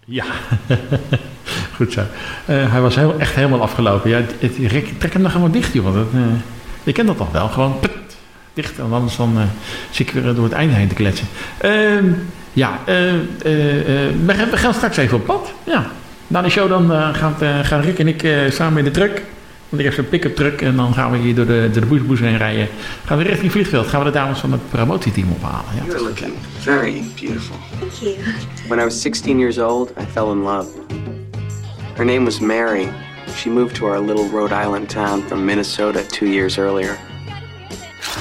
Ja, goed zo. Hij was echt helemaal afgelopen. Ja, trek hem nog gewoon dicht, joh. Je kent dat toch wel? Gewoon dicht. En anders dan zit ik weer door het einde heen te kletsen. We gaan straks even op pad. Ja. Na de show dan gaan Rick en ik samen in de truck. Want ik heb zo'n pick-up truck en dan gaan we hier door de boesboes heen rijden. Gaan we richting vliegveld. Gaan we de dames van het promotieteam ophalen. Ja, you're looking very beautiful. Thank you. When I was 16 years old, I fell in love. Her name was Mary. She moved to our little Rhode Island town from Minnesota 2 years earlier.